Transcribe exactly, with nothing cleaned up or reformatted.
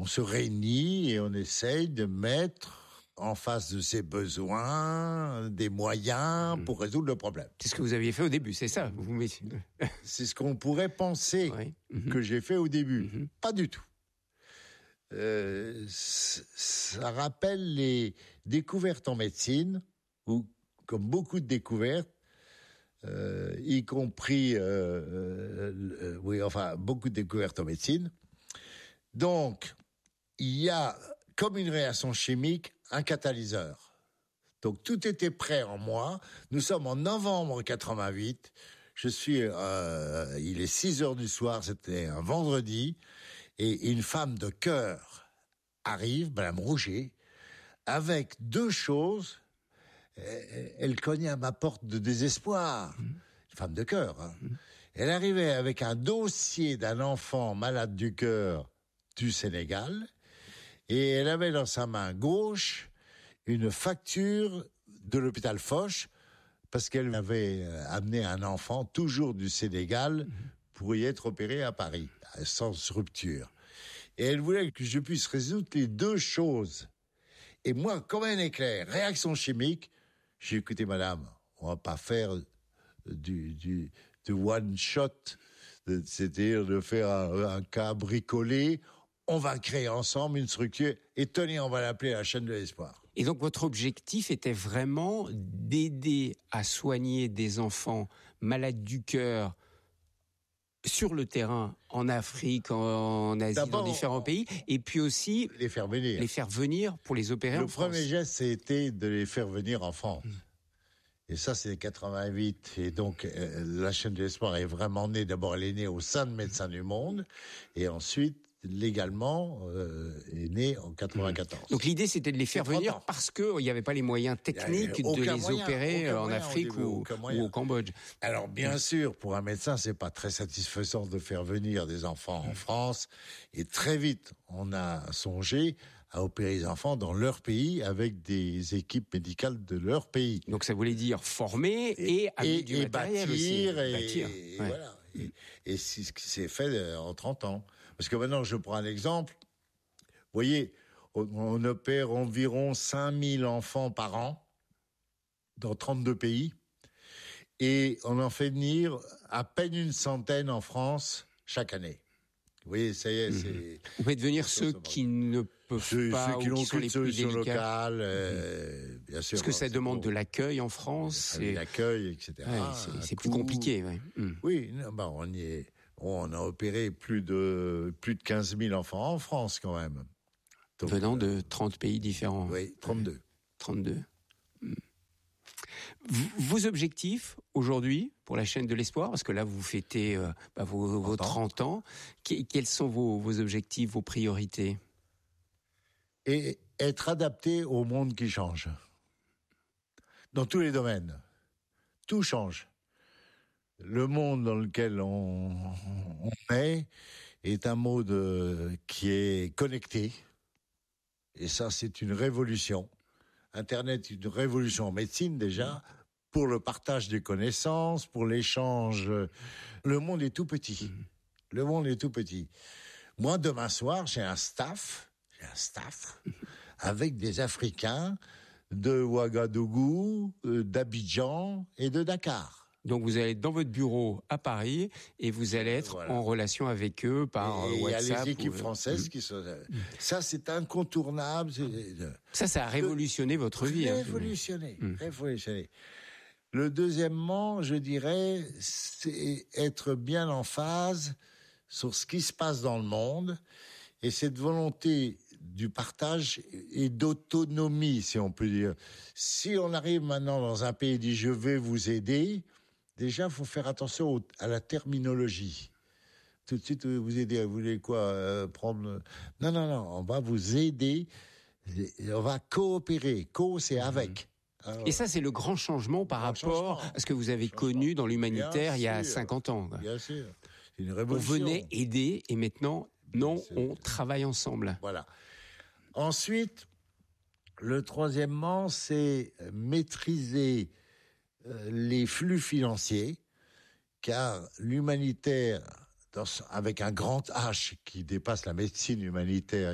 on se réunit et on essaye de mettre en face de ses besoins, des moyens pour résoudre le problème. C'est ce que vous aviez fait au début, c'est ça vous mettez... C'est ce qu'on pourrait penser oui. mm-hmm. que j'ai fait au début. Mm-hmm. Pas du tout. Euh, ça rappelle les découvertes en médecine, où, comme beaucoup de découvertes, euh, y compris, euh, euh, oui, enfin, beaucoup de découvertes en médecine. Donc, il y a, comme une réaction chimique, un catalyseur. Donc tout était prêt en moi. Nous sommes en novembre quatre-vingt-huit. Je suis, euh, il est six heures du soir, c'était un vendredi, et une femme de cœur arrive, Madame Rouget, avec deux choses. Elle cognait à ma porte de désespoir. Mmh. Une femme de cœur. Hein. Mmh. Elle arrivait avec un dossier d'un enfant malade du cœur du Sénégal. Et elle avait dans sa main gauche une facture de l'hôpital Foch parce qu'elle avait amené un enfant toujours du Sénégal pour y être opéré à Paris, sans rupture. Et elle voulait que je puisse résoudre les deux choses. Et moi, comme un éclair, réaction chimique, j'ai écouté madame, on va pas faire du, du, du one shot, c'est-à-dire de faire un, un cas bricolé. On va créer ensemble une structure et tenez, on va l'appeler la chaîne de l'espoir. Et donc votre objectif était vraiment d'aider à soigner des enfants malades du cœur sur le terrain, en Afrique, en Asie, D'abord, dans différents pays, et puis aussi les faire venir, les faire venir pour les opérer le en France. Le premier geste, c'était de les faire venir en France. Mmh. Et ça, c'est quatre-vingt-huit. Et donc, euh, la chaîne de l'espoir est vraiment née. D'abord, elle est née au sein de Médecins du Monde. Et ensuite, légalement, euh, est née en quatre-vingt-quatorze. Donc, l'idée, c'était de les faire venir parce qu'il n'y avait pas les moyens techniques de les moyen, opérer en moyen, Afrique ou, ou au Cambodge. Alors, bien sûr, pour un médecin, c'est pas très satisfaisant de faire venir des enfants en France. Et très vite, on a songé à opérer les enfants dans leur pays avec des équipes médicales de leur pays. Donc ça voulait dire former et, et amener et, du et matériel bâtir, aussi. Et, bâtir. Et, ouais. voilà. Et, et c'est ce qui s'est fait en trente ans. Parce que maintenant, je prends un exemple. Vous voyez, on, on opère environ cinq mille enfants par an dans trente-deux pays. Et on en fait venir à peine une centaine en France chaque année. Vous voyez, ça y est, c'est... Mmh. Vous pouvez devenir ceux qui ne peuvent ceux, pas ceux qui ou qui sont les plus délicats. Locale, euh, bien sûr. Parce que ça demande de l'accueil en France. C'est l'accueil, et cetera. Ouais, c'est c'est plus compliqué. Ouais. Mmh. Oui, non, bah on y est. On a opéré plus de plus de quinze mille enfants en France quand même. Donc, venant de trente pays différents. Oui, trente-deux. trente-deux. Mmh. Vos objectifs aujourd'hui pour la chaîne de l'espoir, parce que là vous fêtez euh, bah, vos, vos trente ans, quels sont vos, vos objectifs, vos priorités? Et être adapté au monde qui change. Dans tous les domaines. Tout change. Le monde dans lequel on, on est est un monde qui est connecté. Et ça, c'est une révolution. Internet est une révolution en médecine déjà, pour le partage des connaissances, pour l'échange. Le monde est tout petit. Le monde est tout petit. Moi, demain soir, j'ai un staff, j'ai un staff avec des Africains de Ouagadougou, d'Abidjan et de Dakar. Donc vous allez être dans votre bureau à Paris et vous allez être voilà. en relation avec eux par et WhatsApp. Il y a les équipes ou... françaises mmh. qui sont... Ça, c'est incontournable. Ça, ça a révolutionné Le... votre vie. Révolutionné, hein. révolutionné. Le deuxièmement, je dirais, c'est être bien en phase sur ce qui se passe dans le monde et cette volonté du partage et d'autonomie, si on peut dire. Si on arrive maintenant dans un pays et dit « je vais vous aider », déjà, il faut faire attention au, à la terminologie. Tout de suite, vous aider, vous voulez quoi euh, prendre... Non, non, non, on va vous aider, on va coopérer. Co, c'est avec. Alors, et ça, c'est le grand changement par rapport changement. à ce que vous avez connu dans l'humanitaire bien il y a sûr, cinquante ans. Quoi. Bien sûr, c'est une révolution. On venait aider et maintenant, non, c'est... on travaille ensemble. Voilà. Ensuite, le troisièmement, c'est maîtriser les flux financiers, car l'humanitaire, dans, avec un grand H qui dépasse la médecine humanitaire